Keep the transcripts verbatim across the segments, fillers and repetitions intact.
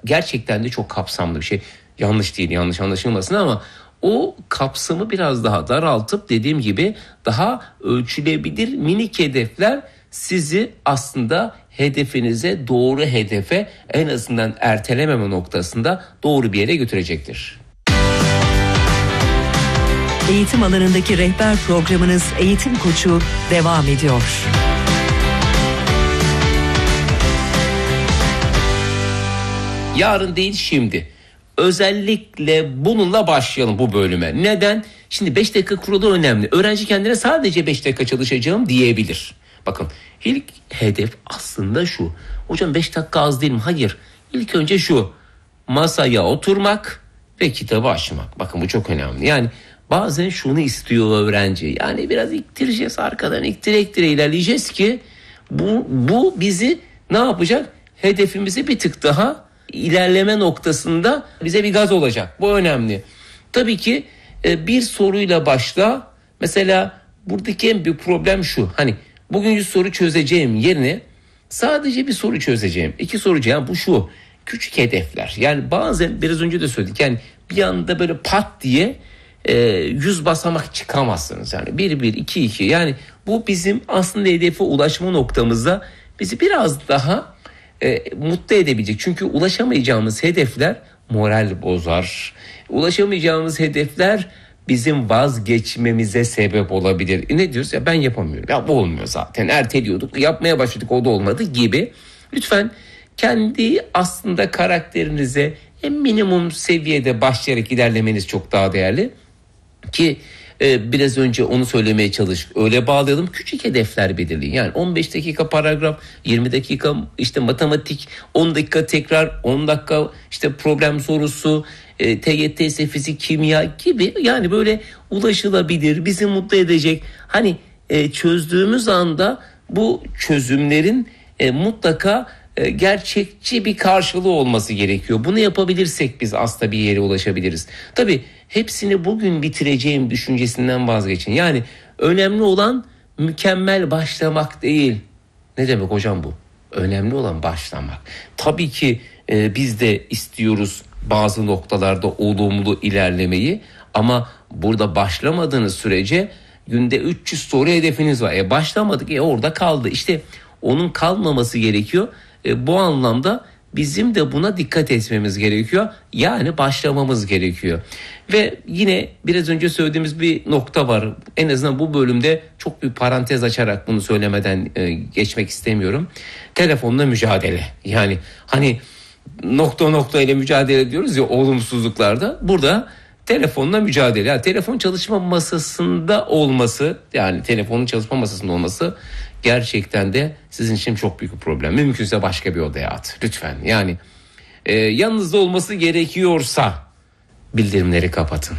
gerçekten de çok kapsamlı bir şey. Yanlış değil, yanlış anlaşılmasın ama o kapsamı biraz daha daraltıp dediğim gibi daha ölçülebilir minik hedefler sizi aslında hedefinize, doğru hedefe, en azından ertelememe noktasında doğru bir yere götürecektir. Eğitim alanındaki rehber programınız Eğitim Koçu devam ediyor. Yarın değil, şimdi. Özellikle bununla başlayalım bu bölüme. Neden? Şimdi beş dakika kuralı önemli. Öğrenci kendine sadece beş dakika çalışacağım diyebilir. Bakın, ilk hedef aslında şu. Hocam beş dakika az değil mi? Hayır. İlk önce şu. Masaya oturmak ve kitabı açmak. Bakın bu çok önemli. Yani bazen şunu istiyor öğrenci. Yani biraz iktireceğiz, arkadan iktire iktire ilerleyeceğiz ki bu, bu bizi ne yapacak? Hedefimizi bir tık daha ilerleme noktasında bize bir gaz olacak. Bu önemli. Tabii ki bir soruyla başla. Mesela buradaki en büyük problem şu. Hani bugün yüz soru çözeceğim yerine sadece bir soru çözeceğim. İki soru çözeceğim. Bu şu. Küçük hedefler. Yani bazen biraz önce de söyledik. Yani bir anda böyle pat diye e, yüz basamak çıkamazsınız. Yani bir, bir, iki, iki. Yani bu bizim aslında hedefe ulaşma noktamızda bizi biraz daha e, mutlu edebilecek. Çünkü ulaşamayacağımız hedefler moral bozar. Ulaşamayacağımız hedefler bizim vazgeçmemize sebep olabilir. E ne diyoruz? Ya ben yapamıyorum. Ya bu olmuyor zaten. Erteliyorduk. Yapmaya başladık. O da olmadı gibi. Lütfen kendi aslında karakterinize en minimum seviyede başlayarak ilerlemeniz çok daha değerli. Ki e, biraz önce onu söylemeye çalıştık. Öyle bağlayalım. Küçük hedefler belirleyin. Yani on beş dakika paragraf, yirmi dakika işte matematik, on dakika tekrar, on dakika işte problem sorusu, e, T Y T S, fizik, kimya gibi, yani böyle ulaşılabilir, bizi mutlu edecek. Hani e, çözdüğümüz anda bu çözümlerin e, mutlaka e, gerçekçi bir karşılığı olması gerekiyor. Bunu yapabilirsek biz aslında bir yere ulaşabiliriz. Tabii hepsini bugün bitireceğim düşüncesinden vazgeçin. Yani önemli olan mükemmel başlamak değil. Ne demek hocam bu? Önemli olan başlamak. Tabii ki e, biz de istiyoruz bazı noktalarda olumlu ilerlemeyi, ama burada başlamadığınız sürece günde üç yüz soru hedefiniz var. E başlamadık, e orada kaldı. İşte onun kalmaması gerekiyor. E, bu anlamda bizim de buna dikkat etmemiz gerekiyor. Yani başlamamız gerekiyor. Ve yine biraz önce söylediğimiz bir nokta var. En azından bu bölümde çok bir parantez açarak bunu söylemeden e, geçmek istemiyorum. Telefonla mücadele. Yani hani nokta nokta ile mücadele ediyoruz ya olumsuzluklarda. Burada telefonla mücadele. Yani telefon çalışma masasında olması, yani telefonun çalışma masasında olması gerçekten de sizin için çok büyük bir problem. Mümkünse başka bir odaya at. Lütfen. Yani e, yanınızda olması gerekiyorsa bildirimleri kapatın.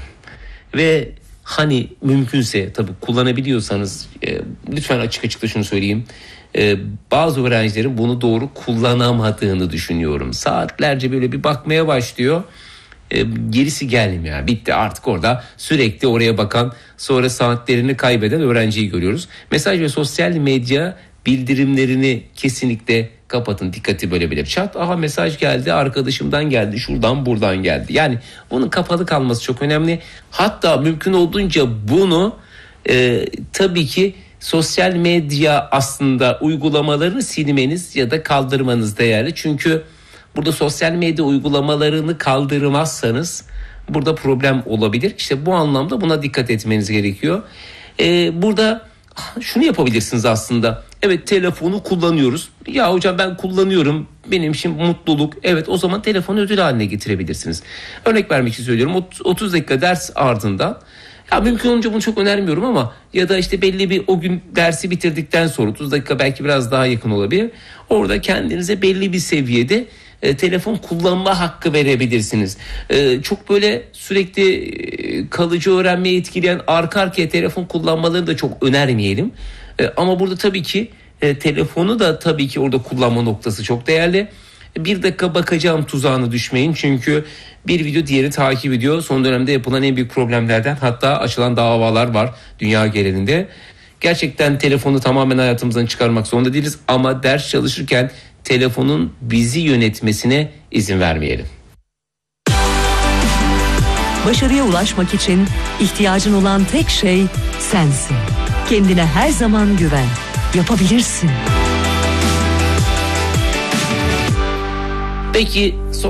Ve hani mümkünse tabii kullanabiliyorsanız e, lütfen açık açık da şunu söyleyeyim. E, bazı öğrencilerin bunu doğru kullanamadığını düşünüyorum. Saatlerce böyle bir bakmaya başlıyor. E, gerisi gelmiyor. Bitti artık, orada sürekli oraya bakan, sonra saatlerini kaybeden öğrenciyi görüyoruz. Mesaj ve sosyal medya bildirimlerini kesinlikle kapatın. Dikkati böyle bile. Çat, aha mesaj geldi, arkadaşımdan geldi, şuradan buradan geldi. Yani bunun kapalı kalması çok önemli. Hatta mümkün olduğunca bunu e, tabii ki sosyal medya aslında uygulamalarını silmeniz ya da kaldırmanız değerli. Çünkü burada sosyal medya uygulamalarını kaldırmazsanız burada problem olabilir. İşte bu anlamda buna dikkat etmeniz gerekiyor. Ee, burada şunu yapabilirsiniz aslında. Evet, telefonu kullanıyoruz. Ya hocam ben kullanıyorum, benim için mutluluk. Evet, o zaman telefonu ödül haline getirebilirsiniz. Örnek vermek için söylüyorum. otuz dakika ders ardından, ya mümkün olunca bunu çok önermiyorum ama ya da işte belli bir o gün dersi bitirdikten sonra otuz dakika belki biraz daha yakın olabilir. Orada kendinize belli bir seviyede e, telefon kullanma hakkı verebilirsiniz. E, çok böyle sürekli e, kalıcı öğrenmeyi etkileyen arka arkaya telefon kullanmalarını da çok önermeyelim. E, ama burada tabii ki e, telefonu da tabii ki orada kullanma noktası çok değerli. Bir dakika bakacağım tuzağına düşmeyin. Çünkü bir video diğeri takip ediyor. Son dönemde yapılan en büyük problemlerden, hatta açılan davalar var dünya genelinde. Gerçekten telefonu tamamen hayatımızdan çıkarmak zorunda değiliz. Ama ders çalışırken telefonun bizi yönetmesine izin vermeyelim. Başarıya ulaşmak için ihtiyacın olan tek şey sensin. Kendine her zaman güven. Yapabilirsin. Peki